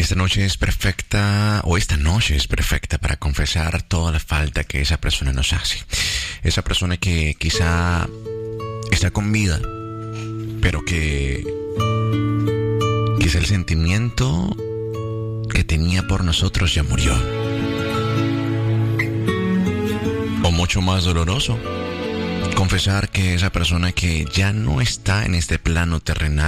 Esta noche es perfecta, o esta noche es perfecta para confesar toda la falta que esa persona nos hace. Esa persona que quizá está con vida, pero que quizá el sentimiento que tenía por nosotros ya murió. O mucho más doloroso, confesar que esa persona que ya no está en este plano terrenal